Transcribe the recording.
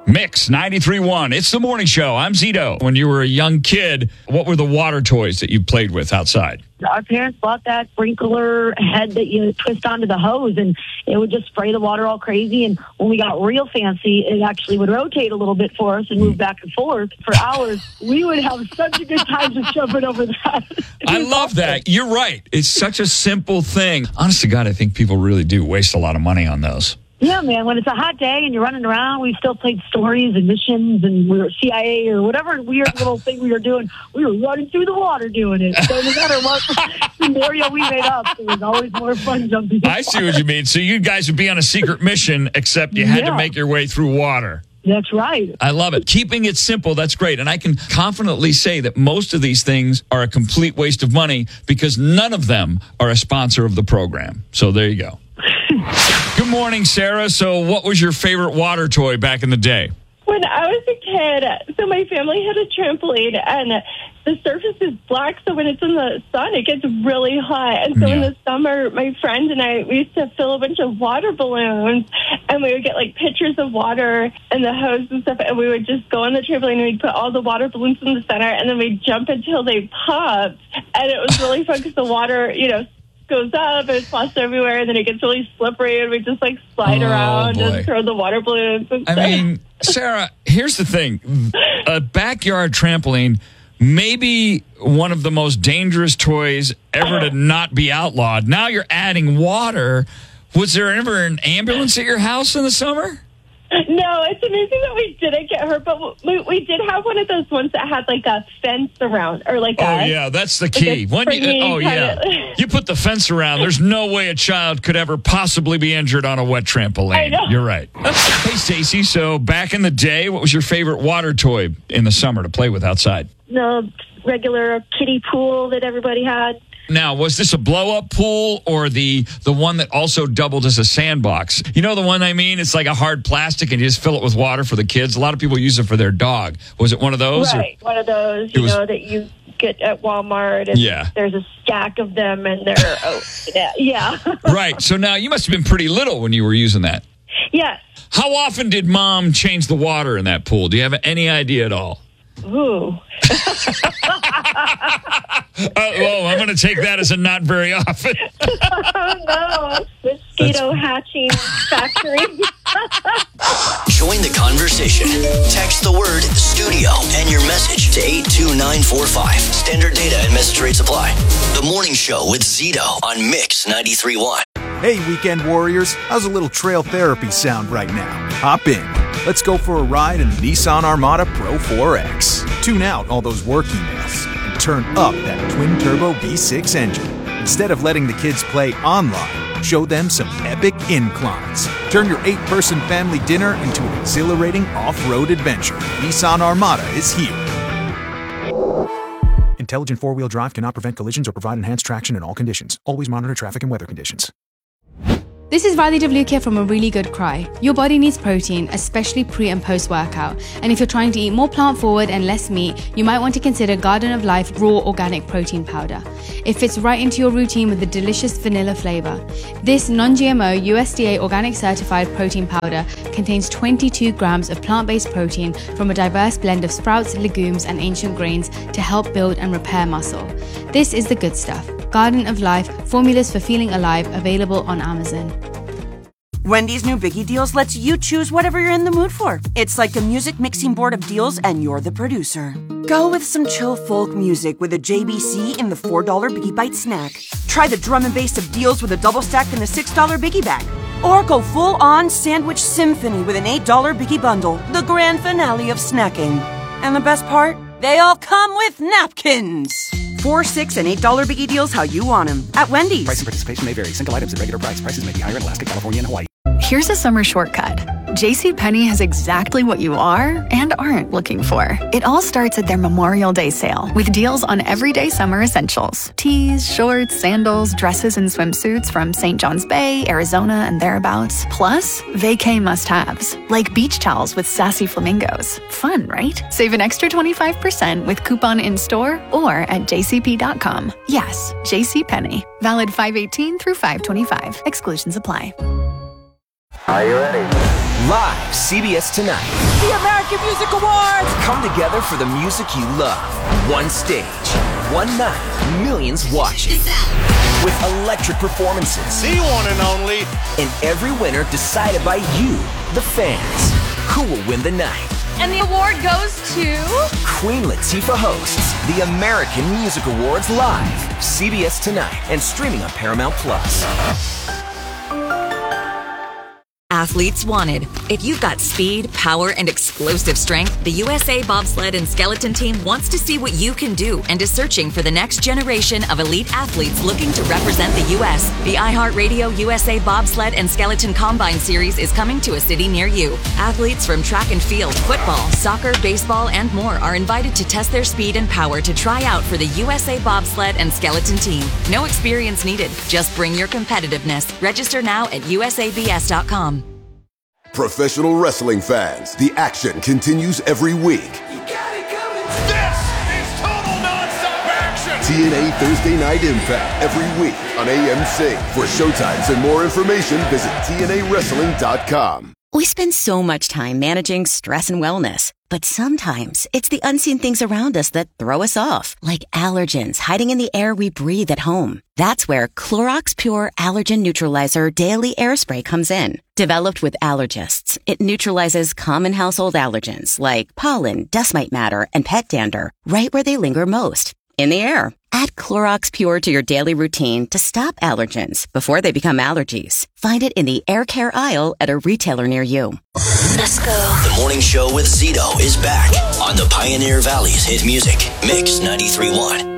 Mix 93.1. It's the morning show. I'm Zito. When you were a young kid, what were the water toys that you played with outside? Our parents bought that sprinkler head that you twist onto the hose, and it would just spray the water all crazy. And when we got real fancy, it actually would rotate a little bit for us and move back and forth for hours. We would have such a good time just jumping over that. I love that. You're right. It's such a simple thing. Honest to God, I think people really do waste a lot of money on those. Yeah, man, when it's a hot day and you're running around, we still played stories and missions, and we were CIA or whatever weird little thing we were doing. We were running through the water doing it. So no matter what scenario we made up, it was always more fun jumping. I see what you mean. So you guys would be on a secret mission, except you had to make your way through water. That's right. I love it. Keeping it simple, that's great. And I can confidently say that most of these things are a complete waste of money because none of them are a sponsor of the program. So there you go. Good morning, Sarah. So what was your favorite water toy back in the day? When I was a kid, so my family had a trampoline, and the surface is black, so when it's in the sun, it gets really hot. And so in the summer, my friend and I, we used to fill a bunch of water balloons, and we would get, like, pitchers of water and the hose and stuff, and we would just go on the trampoline, and we'd put all the water balloons in the center, and then we'd jump until they popped. And it was really fun because the water, goes up and it splashes everywhere, and then it gets really slippery, and we just like slide around and throw the water balloons and stuff. I mean, Sarah, here's the thing. A backyard trampoline may be one of the most dangerous toys ever to not be outlawed. Now you're adding water. Was there ever an ambulance at your house in the summer? No, it's amazing that we didn't get hurt, but we did have one of those ones that had like a fence around, or like yeah, that's the key. You put the fence around, there's no way a child could ever possibly be injured on a wet trampoline. I know. You're right. Hey, Stacey, so back in the day, what was your favorite water toy in the summer to play with outside? The regular kiddie pool that everybody had. Now, was this a blow-up pool or the one that also doubled as a sandbox? You know the one I mean? It's like a hard plastic and you just fill it with water for the kids. A lot of people use it for their dog. Was it one of those? Right, one of those, that you get at Walmart. And there's a stack of them and they're, Right, so now you must have been pretty little when you were using that. Yes. How often did Mom change the water in that pool? Do you have any idea at all? Ooh. I'm going to take that as a not very often. Oh, no. Mosquito hatching factory. Join the conversation. Text the word studio and your message to 82945. Standard data and message rates apply. The Morning Show with Zito on Mix 93.1. Hey, weekend warriors. How's a little trail therapy sound right now? Hop in. Let's go for a ride in the Nissan Armada Pro 4X. Tune out all those work emails and turn up that twin-turbo V6 engine. Instead of letting the kids play online, show them some epic inclines. Turn your 8-person family dinner into an exhilarating off-road adventure. Nissan Armada is here. Intelligent four-wheel drive cannot prevent collisions or provide enhanced traction in all conditions. Always monitor traffic and weather conditions. This is Radhi Devlukia from A Really Good Cry. Your body needs protein, especially pre and post workout. And if you're trying to eat more plant forward and less meat, you might want to consider Garden of Life Raw Organic Protein Powder. It fits right into your routine with a delicious vanilla flavor. This non-GMO USDA organic certified protein powder contains 22 grams of plant-based protein from a diverse blend of sprouts, legumes, and ancient grains to help build and repair muscle. This is the good stuff. Garden of Life, formulas for feeling alive, available on Amazon. Wendy's new Biggie Deals lets you choose whatever you're in the mood for. It's like a music mixing board of deals, and you're the producer. Go with some chill folk music with a JBC in the $4 Biggie Bite snack. Try the drum and bass of deals with a double stack in the $6 Biggie Bag. Or go full-on sandwich symphony with an $8 Biggie Bundle, the grand finale of snacking. And the best part? They all come with napkins. $4, $6, and $8 Biggie Deals how you want them at Wendy's. Price and participation may vary. Single items at regular price. Prices may be higher in Alaska, California, and Hawaii. Here's a summer shortcut. JCPenney has exactly what you are and aren't looking for. It all starts at their Memorial Day sale with deals on everyday summer essentials. Tees, shorts, sandals, dresses, and swimsuits from St. John's Bay, Arizona, and thereabouts. Plus, vacay must-haves, like beach towels with sassy flamingos. Fun, right? Save an extra 25% with coupon in-store or at jcp.com. Yes, JCPenney. Valid 5/18 through 5/25. Exclusions apply. Are you ready? Live, CBS Tonight. The American Music Awards! Come together for the music you love. One stage, one night, millions watching. With electric performances. The one and only. And every winner decided by you, the fans. Who will win the night? And the award goes to... Queen Latifah hosts the American Music Awards live. CBS Tonight and streaming on Paramount+. Athletes wanted. If you've got speed, power, and explosive strength, the USA Bobsled and Skeleton Team wants to see what you can do and is searching for the next generation of elite athletes looking to represent the U.S. The iHeartRadio USA Bobsled and Skeleton Combine Series is coming to a city near you. Athletes from track and field, football, soccer, baseball, and more are invited to test their speed and power to try out for the USA Bobsled and Skeleton Team. No experience needed. Just bring your competitiveness. Register now at usabs.com. Professional wrestling fans, the action continues every week. This is total nonstop action. TNA Thursday Night Impact every week on AMC. For showtimes and more information, visit TNAWrestling.com. We spend so much time managing stress and wellness, but sometimes it's the unseen things around us that throw us off, like allergens hiding in the air we breathe at home. That's where Clorox Pure Allergen Neutralizer Daily Air Spray comes in. Developed with allergists, it neutralizes common household allergens like pollen, dust mite matter, and pet dander right where they linger most, in the air. Add Clorox Pure to your daily routine to stop allergens before they become allergies. Find it in the air care aisle at a retailer near you. Let's go. The Morning Show with Zito is back on the Pioneer Valley's hit music, Mix 93.1.